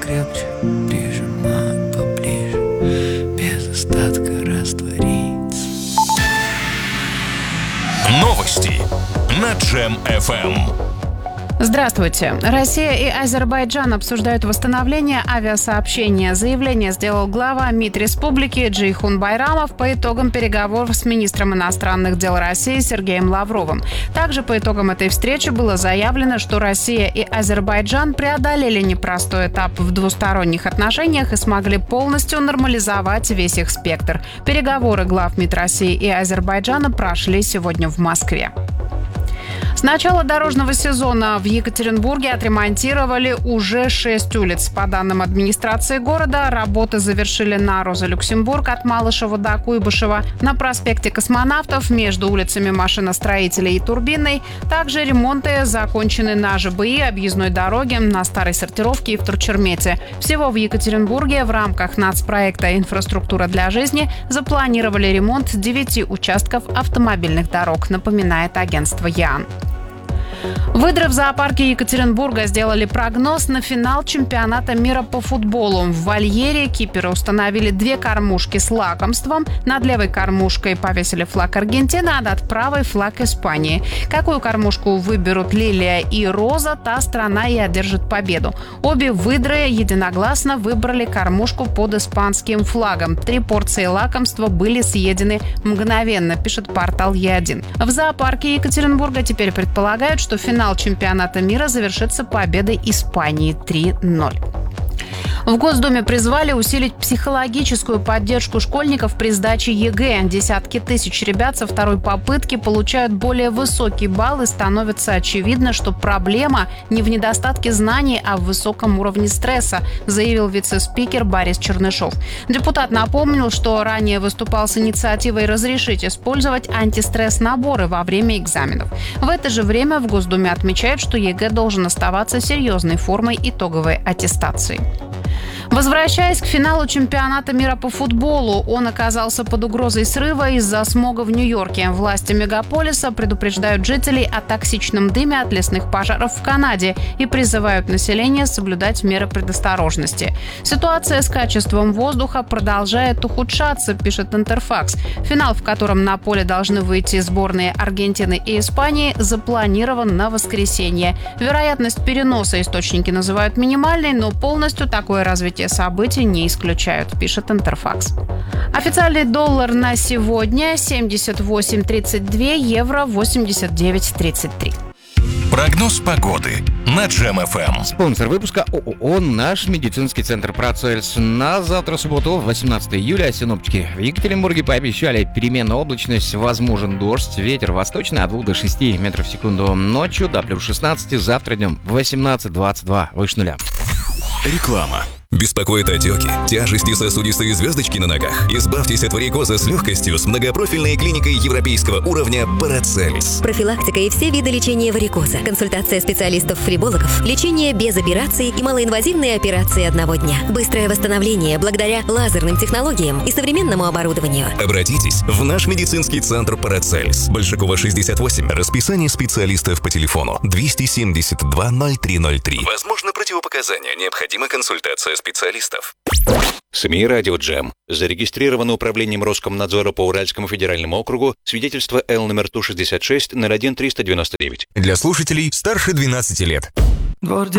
крепче, прижимают поближе, без остатка раствориться. Новости на Джем FM. Здравствуйте. Россия и Азербайджан обсуждают восстановление авиасообщения. Заявление сделал глава МИД республики Джейхун Байрамов по итогам переговоров с министром иностранных дел России Сергеем Лавровым. Также по итогам этой встречи было заявлено, что Россия и Азербайджан преодолели непростой этап в двусторонних отношениях и смогли полностью нормализовать весь их спектр. Переговоры глав МИД России и Азербайджана прошли сегодня в Москве. С начала дорожного сезона в Екатеринбурге отремонтировали уже 6 улиц. По данным администрации города, работы завершили на Роза-Люксембург от Малышева до Куйбышева, на проспекте Космонавтов между улицами Машиностроителей и Турбинной. Также ремонты закончены на ЖБИ, объездной дороге, на Старой Сортировке и в Турчермете. Всего в Екатеринбурге в рамках нацпроекта «Инфраструктура для жизни» запланировали ремонт 9 участков автомобильных дорог, напоминает агентство ЯН. Выдры в зоопарке Екатеринбурга сделали прогноз на финал чемпионата мира по футболу. В вольере киперы установили 2 кормушки с лакомством. Над левой кормушкой повесили флаг Аргентины, а над правой флаг Испании. Какую кормушку выберут Лилия и Роза, та страна и одержит победу. Обе выдры единогласно выбрали кормушку под испанским флагом. 3 порции лакомства были съедены мгновенно, пишет портал Е1. В зоопарке Екатеринбурга теперь предполагают, что финал чемпионата мира завершится победой Испании 3-0. В Госдуме призвали усилить психологическую поддержку школьников при сдаче ЕГЭ. Десятки тысяч ребят со второй попытки получают более высокий балл, и становится очевидно, что проблема не в недостатке знаний, а в высоком уровне стресса, заявил вице-спикер Борис Чернышов. Депутат напомнил, что ранее выступал с инициативой разрешить использовать антистресс-наборы во время экзаменов. В это же время в Госдуме отмечают, что ЕГЭ должен оставаться серьезной формой итоговой аттестации. Возвращаясь к финалу чемпионата мира по футболу, он оказался под угрозой срыва из-за смога в Нью-Йорке. Власти мегаполиса предупреждают жителей о токсичном дыме от лесных пожаров в Канаде и призывают население соблюдать меры предосторожности. Ситуация с качеством воздуха продолжает ухудшаться, пишет Интерфакс. Финал, в котором на поле должны выйти сборные Аргентины и Испании, запланирован на воскресенье. Вероятность переноса источники называют минимальной, но полностью такое развитие событий не исключают, пишет Интерфакс. Официальный доллар на сегодня 78.32, евро 89.33. Прогноз погоды на Джем FM. Спонсор выпуска ООО «Наш медицинский центр Процельс». На завтра, субботу, 18 июля, синоптики в Екатеринбурге пообещали переменную облачность, возможен дождь, ветер восточный от 2 до 6 метров в секунду. Ночью до плюс 16, завтра днем 18-22, выше нуля. Реклама. Беспокоит отеки, тяжести, сосудистые звездочки на ногах? Избавьтесь от варикоза с легкостью с многопрофильной клиникой европейского уровня Парацельс. Профилактика и все виды лечения варикоза. Консультация специалистов-флебологов. Лечение без операций и малоинвазивные операции одного дня. Быстрое восстановление благодаря лазерным технологиям и современному оборудованию. Обратитесь в наш медицинский центр Парацельс. Большакова, 68. Расписание специалистов по телефону 272 0303. Возможно, противопоказания. Необходима консультация специалистов. СМИ «Радио Джем». Зарегистрировано управлением Роскомнадзора по Уральскому федеральному округу свидетельство Л номер Ту-66 01-399. Для слушателей старше 12 лет. Двор